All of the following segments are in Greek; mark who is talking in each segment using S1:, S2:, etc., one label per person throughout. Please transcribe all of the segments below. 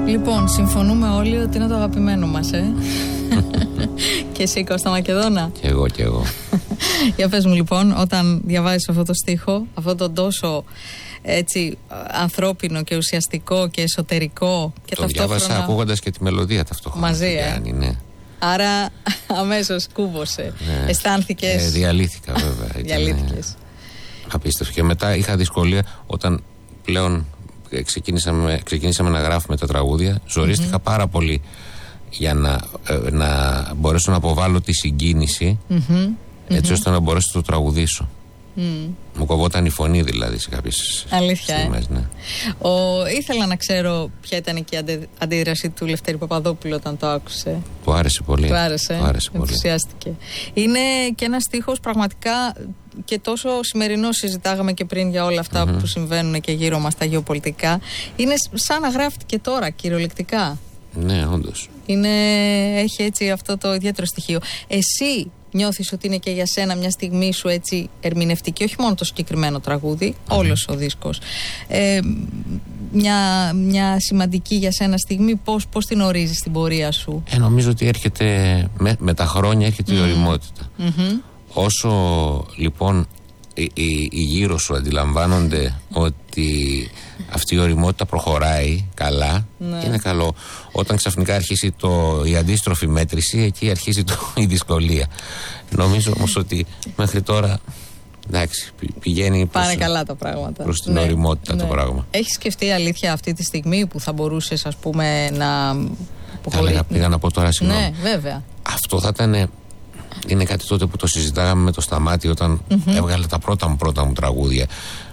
S1: Λοιπόν, συμφωνούμε όλοι ότι είναι το αγαπημένο μας, Και εσύ, Κώστα Μακεδόνα?
S2: Κι εγώ.
S1: Για πες μου λοιπόν, όταν διαβάζεις αυτό το στίχο, αυτό το τόσο έτσι ανθρώπινο και ουσιαστικό και εσωτερικό και
S2: το
S1: ταυτόχρονα...
S2: διάβασα ακούγοντας και τη μελωδία ταυτόχρονα.
S1: Μαζί,
S2: ναι.
S1: Άρα αμέσως κούμπωσε.
S2: Ναι.
S1: Αισθάνθηκες?
S2: Διαλύθηκα βέβαια.
S1: Διαλύθηκες.
S2: Απίστευτο. Και μετά είχα δυσκολία όταν πλέον ξεκινήσαμε να γράφουμε τα τραγούδια. Ζορίστηκα πάρα πολύ για να μπορέσω να αποβάλω τη συγκίνηση έτσι ώστε να μπορέσω να το τραγουδήσω. Μου κοβόταν η φωνή δηλαδή σε κάποιες στιγμές. Ναι.
S1: Ήθελα να ξέρω ποια ήταν και η αντίδραση του Λευτέρη Παπαδόπουλου όταν το άκουσε.
S2: Του άρεσε πολύ.
S1: Του άρεσε πολύ. Ενθουσιάστηκε. Είναι και ένας στίχος πραγματικά και τόσο σημερινό. Συζητάγαμε και πριν για όλα αυτά που συμβαίνουν και γύρω μας τα γεωπολιτικά. Είναι σαν να γράφτηκε τώρα κυριολεκτικά.
S2: Ναι, όντως.
S1: Έχει έτσι αυτό το ιδιαίτερο στοιχείο. Εσύ νιώθεις ότι είναι και για σένα μια στιγμή σου έτσι ερμηνευτική, όχι μόνο το συγκεκριμένο τραγούδι, όλος ο δίσκος, μια σημαντική για σένα στιγμή, πώς την ορίζεις την πορεία σου?
S2: Νομίζω ότι έρχεται με τα χρόνια έρχεται η οριμότητα. Όσο λοιπόν οι γύρω σου αντιλαμβάνονται ότι αυτή η οριμότητα προχωράει καλά, είναι καλό. Όταν ξαφνικά αρχίσει η αντίστροφη μέτρηση, εκεί αρχίζει η δυσκολία. Νομίζω όμως ότι μέχρι τώρα εντάξει, πηγαίνει
S1: πάνε καλά τα πράγματα.
S2: Προς την οριμότητα το πράγμα.
S1: Έχεις σκεφτεί αλήθεια αυτή τη στιγμή που θα μπορούσες ας πούμε να...
S2: Πήγα να πω τώρα, συγγνώμη.
S1: Ναι, βέβαια.
S2: Αυτό θα ήταν... Είναι κάτι τότε που το συζητάγαμε με το Σταμάτη όταν έβγαλε τα πρώτα μου τραγούδια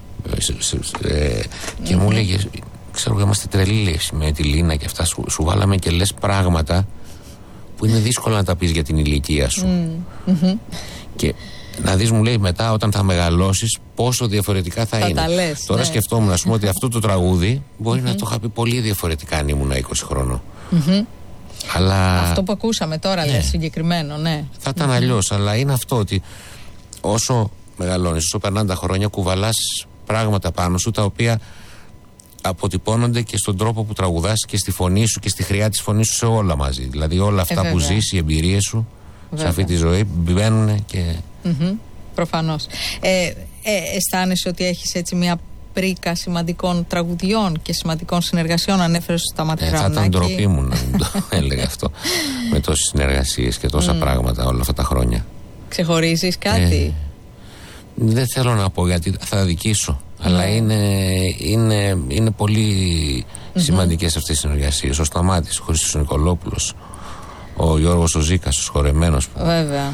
S2: και μου έλεγε, ξέρω εγώ, είμαστε τρελοί με τη Λίνα και αυτά, σου βάλαμε και λες πράγματα που είναι δύσκολο να τα πεις για την ηλικία σου. Και να δεις, μου λέει, μετά όταν θα μεγαλώσεις πόσο διαφορετικά θα είναι.
S1: Λες,
S2: τώρα σκεφτόμουν, ας πούμε, ότι αυτό το τραγούδι μπορεί να το είχα πει πολύ διαφορετικά αν ήμουν 20 χρονών. Αλλά
S1: αυτό που ακούσαμε τώρα, λες συγκεκριμένο, ναι.
S2: Θα ήταν αλλιώς, αλλά είναι αυτό ότι όσο μεγαλώνεις, όσο περνάνε τα χρόνια, κουβαλάς πράγματα πάνω σου τα οποία αποτυπώνονται και στον τρόπο που τραγουδάς και στη φωνή σου και στη χρειά της φωνής σου, σε όλα μαζί. Δηλαδή όλα αυτά που ζεις, οι εμπειρίες σου σε αυτή τη ζωή μπαίνουν και...
S1: Προφανώς. Αισθάνεσαι ότι έχεις έτσι μια πρίκα σημαντικών τραγουδιών και σημαντικών συνεργασιών? Ανέφερες στα Ματρανάκη.
S2: Θα ήταν ντροπή μου να το έλεγα αυτό, με τόσες συνεργασίες και τόσα πράγματα όλα αυτά τα χρόνια.
S1: Ξεχωρίζεις κάτι?
S2: Δεν θέλω να πω γιατί θα αδικήσω, αλλά είναι πολύ σημαντικές αυτές οι συνεργασίες. Ο Σταμάτης, ο Χρήστος Νικολόπουλος, ο Γιώργος ο Ζήκας, ο σχορεμένος.
S1: Βέβαια.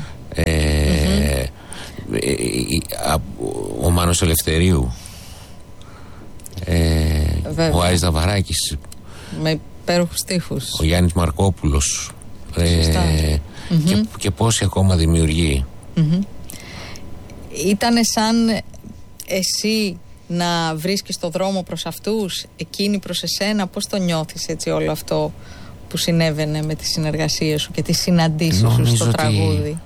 S2: Ο Μάνος Ελευθερίου, ο Άρης Δαβαράκης,
S1: με υπέροχους στίχους,
S2: ο Γιάννης Μαρκόπουλος, και πόσοι ακόμα δημιουργοί.
S1: Ήτανε σαν εσύ να βρίσκεις το δρόμο προς αυτούς, εκείνοι προς εσένα? Πώς το νιώθεις έτσι όλο αυτό που συνέβαινε με τις συνεργασίες σου και τις συναντήσεις σου στο τραγούδι?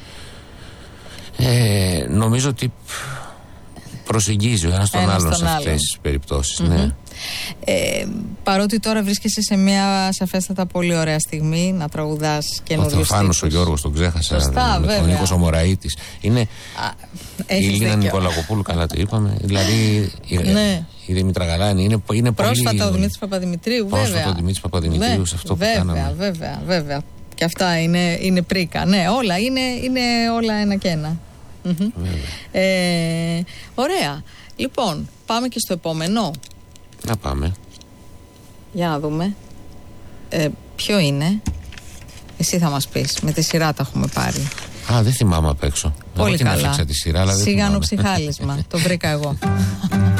S2: Νομίζω ότι προσεγγίζει ο ένας τον άλλον σε αυτές τις περιπτώσεις. Ναι.
S1: Παρότι τώρα βρίσκεσαι σε μια σαφέστατα πολύ ωραία στιγμή να τραγουδάς καινούριους στίχους.
S2: Ο Θεοφάνος ο Γιώργος, τον ξέχασα.
S1: Σωστά, βέβαια.
S2: Ο Νίκος ο Μωραΐτης. Είναι η Λίνα Νικολακοπούλου, καλά το είπαμε. Δηλαδή η Δήμητρα Γαλάνη. Είναι
S1: πρόσφατα
S2: πολύ...
S1: ο Δημήτρης Παπαδημητρίου, βέβαια.
S2: Πρόσφατα ο Δημήτρης Παπαδημητρίου, σε αυτό που κάναμε.
S1: Βέβαια. Και αυτά είναι πρίκα. Ναι, όλα είναι όλα ένα και ένα. Ωραία. Λοιπόν, πάμε και στο επόμενο.
S2: Να πάμε.
S1: Για να δούμε. Ποιο είναι? Εσύ θα μας πεις. Με τη σειρά τα έχουμε πάρει.
S2: Δεν θυμάμαι απ' έξω.
S1: Πολύ καλά.
S2: Τη σειρά, αλλά δεν
S1: Σιγάνο ψυχάλισμα. Το βρήκα εγώ.